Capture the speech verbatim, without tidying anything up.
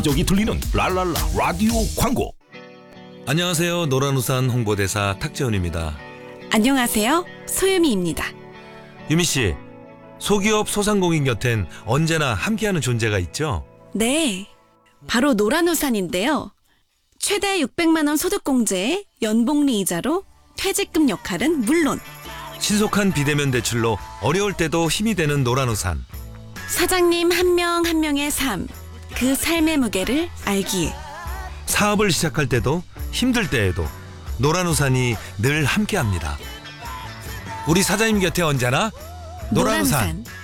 여기저기 들리는 랄랄라 라디오 광고. 안녕하세요. 노란우산 홍보대사 탁재훈입니다. 안녕하세요. 소유미입니다. 유미씨, 소기업 소상공인 곁엔 언제나 함께하는 존재가 있죠? 네, 바로 노란우산인데요. 최대 육백만 원 소득공제에 연복리 이자로 퇴직금 역할은 물론 신속한 비대면 대출로 어려울 때도 힘이 되는 노란우산. 사장님 한 명 한 명의 삶, 그 삶의 무게를 알기에 사업을 시작할 때도 힘들 때에도 노란우산이 늘 함께합니다. 우리 사장님 곁에 언제나 노란우산. 노란우산.